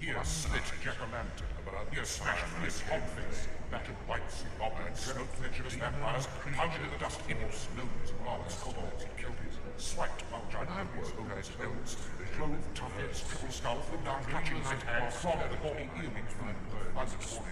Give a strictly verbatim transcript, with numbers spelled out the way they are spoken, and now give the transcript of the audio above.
Here slit jack-o'-lantern, here smashed his hog face, battered whites, goblins, smoke-fledged vampires, pounded the dust imps, gnomes, monsters, kobolds, cupids, swiped bulgine worms over his bones, clove toughheads, triple skull, flew down clutching night hags, swallowed the hoarding earwings from the birds,